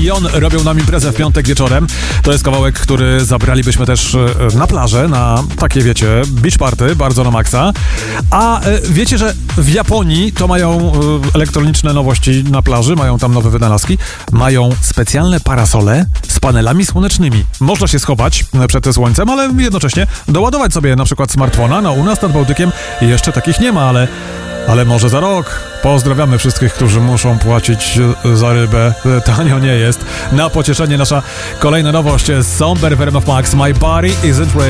Jon robią nam imprezę w piątek wieczorem. To jest kawałek, który zabralibyśmy też na plażę, na takie, wiecie, beach party, bardzo na maksa. A wiecie, że w Japonii to mają elektroniczne nowości na plaży, mają tam nowe wynalazki, mają specjalne parasole z panelami słonecznymi. Można się schować przed słońcem, ale jednocześnie doładować sobie na przykład smartfona. No u nas nad Bałtykiem jeszcze takich nie ma, ale może za rok. Pozdrawiamy wszystkich, którzy muszą płacić za rybę. Tanio nie jest. Na pocieszenie nasza kolejna nowość. Somber w RMF Max. My body isn't ready.